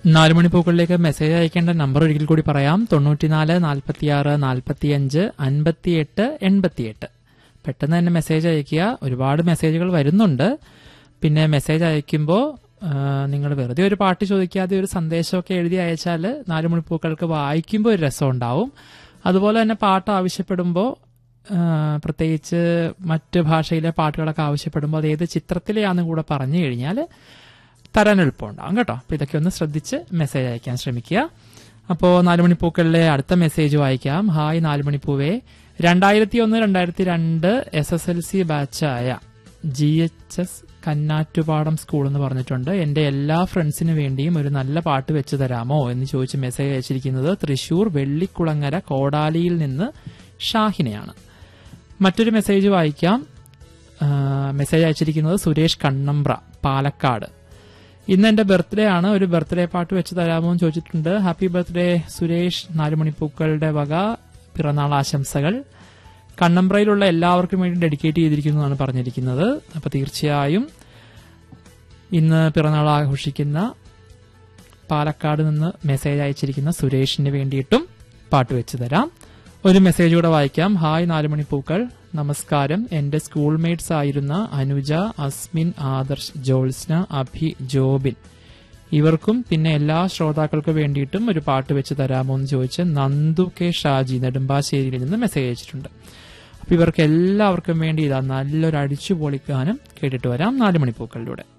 നാലുമണിപ്പൂക്കളിലേക്ക് message അയക്കേണ്ട number ഒരിക്കൽ കൂടി പറയാം. 94 46 45 58 88. പെട്ടെന്ന് തന്നെ മെസ്സേജ് അയക്കുക. ഒരുപാട് മെസ്സേജുകൾ വരുന്നുണ്ട്. പിന്നെ മെസ്സേജ് അയക്കുമ്പോൾ നിങ്ങൾ വെറുതെ ഒരു പാട്ട് ചോദിക്കാതെ ഒരു സന്ദേശമൊക്കെ എഴുതി അയച്ചാൽ നാലുമണിപ്പൂക്കൾക്ക് വായിക്കുമ്പോൾ ഒരു രസം ഉണ്ടാവും. അതുപോലെ തന്നെ പാട്ട് ആവശ്യപ്പെടുമ്പോൾ, പ്രത്യേകിച്ച് മറ്റ് ഭാഷയിലെ പാട്ടുകളൊക്കെ ആവശ്യപ്പെടുമ്പോൾ അത് ഏത് ചിത്രത്തിലെയാണെന്ന് കൂടെ പറഞ്ഞു കഴിഞ്ഞാൽ തരാൻ എളുപ്പമുണ്ടാകും കേട്ടോ. അപ്പോൾ ഇതൊക്കെ ഒന്ന് ശ്രദ്ധിച്ച് മെസ്സേജ് അയക്കാൻ ശ്രമിക്കുക. അപ്പോൾ നാലുമണിപ്പൂക്കളിലെ അടുത്ത മെസ്സേജ് വായിക്കാം. Hi നാലുമണിപ്പൂവേ, 2001-2002 SSLC ബാച്ചായ GHS Kannattupadam school എന്ന് പറഞ്ഞിട്ടുണ്ട്. എന്റെ എല്ലാ ഫ്രണ്ട്സിനു വേണ്ടിയും ഒരു നല്ല പാട്ട് വെച്ച് തരാമോ എന്ന് ചോദിച്ച് മെസ്സേജ് അയച്ചിരിക്കുന്നത് തൃശൂർ വെള്ളിക്കുളങ്ങര കോടാലിയിൽ നിന്ന് ഷാഹിനയാണ്. മറ്റൊരു മെസ്സേജ് വായിക്കാം. മെസ്സേജ് അയച്ചിരിക്കുന്നത് സുരേഷ് കണ്ണമ്പ്ര, പാലക്കാട്. ഇന്ന് എന്റെ ബർത്ത്ഡേ ആണ്, ഒരു ബർത്ത്ഡേ പാട്ട് വെച്ച് തരാമോ എന്ന് ചോദിച്ചിട്ടുണ്ട്. ഹാപ്പി ബർത്ത്ഡേ സുരേഷ്, നാലുമണിപ്പൂക്കളുടെ വക പിറന്നാൾ ആശംസകൾ. കണ്ണമ്പ്രയിലുള്ള എല്ലാവർക്കും വേണ്ടി ഡെഡിക്കേറ്റ് ചെയ്തിരിക്കുന്നതാണ് പറഞ്ഞിരിക്കുന്നത്. അപ്പൊ തീർച്ചയായും ഇന്ന് പിറന്നാൾ ആഘോഷിക്കുന്ന പാലക്കാട് നിന്ന് മെസ്സേജ് അയച്ചിരിക്കുന്ന സുരേഷിന് വേണ്ടിയിട്ടും പാട്ട് വെച്ച് തരാം. ഒരു മെസ്സേജ് കൂടെ വായിക്കാം. ഹായ് നാലുമണിപ്പൂക്കൾ, നമസ്കാരം. എന്റെ സ്കൂൾമേറ്റ്സ് ആയിരുന്ന അനുജ, അസ്മിൻ, ആദർശ്, ജോത്സ്ന, അഭി, ജോബിൻ ഇവർക്കും പിന്നെ എല്ലാ ശ്രോതാക്കൾക്കും വേണ്ടിയിട്ടും ഒരു പാട്ട് വെച്ച് തരാമോ എന്ന് ചോദിച്ച് നന്ദു കെ ഷാജി നെടുമ്പാശ്ശേരിയിൽ നിന്ന് മെസ്സേജ് അയച്ചിട്ടുണ്ട്. അപ്പൊ ഇവർക്ക് എല്ലാവർക്കും വേണ്ടി ഇതാ നല്ലൊരു അടിച്ചുപൊളിക്കാനും കേട്ടിട്ട് വരാം നാലുമണിപ്പൂക്കളിലൂടെ.